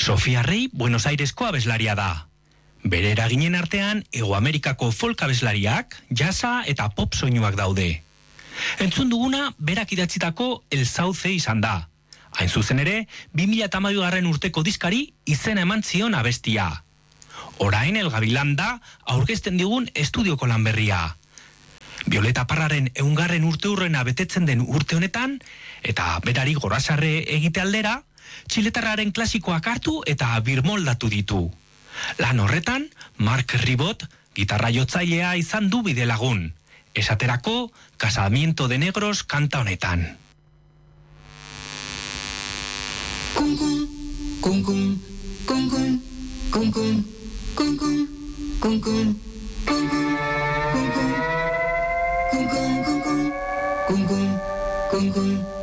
Sofia Rey Buenos Airesko abeslaria da. Bere eraginen artean, Hego Amerikako folk abeslariak, jazza eta pop soinuak daude. Entzun duguna, berak idatzitako El Sauce izan da. Hain zuzen ere, 2012 urteko diskari izena eman zion abestia. Orain El Gavilán da aurkezten digun estudioko lan berria. Violeta Parraren 100. urteurrena betetzen den urte honetan, eta berari gorazarre egite aldera, txiletarraren klasikoak hartu eta birmoldatu ditu. Lan horretan, Mark Ribot, gitarra jotzailea izan du bidelagun. Esaterako, Casamiento de Negros kanta honetan. Cum cum, cum cum, cum cum, cum cum, cum cum, cum cum, cum cum, cum cum, cum cum, cum cum, cum cum, cum cum.